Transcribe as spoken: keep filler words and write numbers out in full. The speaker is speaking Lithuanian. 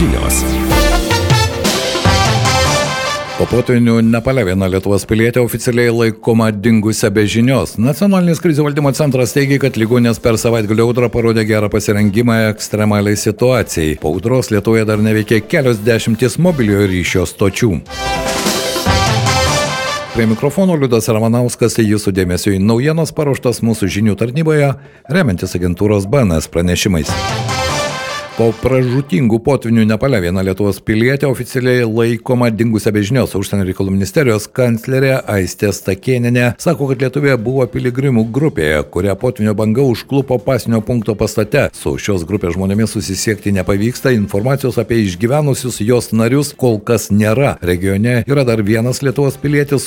žinios. Po potvynių Nepale viena Lietuvos pilietė oficialiai laikoma dingusia be žinios. Nacionalinis krizių valdymo centras teigia, kad ligoninės per savaitgalio audrą parodė gerą pasirengimą ekstremaliai situacijai. Po audros Lietuvoje dar neveikė kelios dešimtys mobiliojo ryšio stočių. Prie mikrofono Liudas Ramanauskas, jūsų dėmesio į naujienos paruoštas mūsų žinių tarnyboje, remiantis agentūros B N S pranešimais. Po pražūtingų potvynių Nepale viena Lietuvos pilietė oficialiai laikoma dingusia be žinios. Užsienio reikalų ministerijos kanclerė Aistė Stakėnienė sako, kad Lietuvoje buvo piligrimų grupėje, kurią potvynio banga užklupo pasinio punkto pastate. Su šios grupės žmonėmis susisiekti nepavyksta, informacijos apie išgyvenusius jos narius kol kas nėra. Regione yra dar vienas Lietuvos pilietis,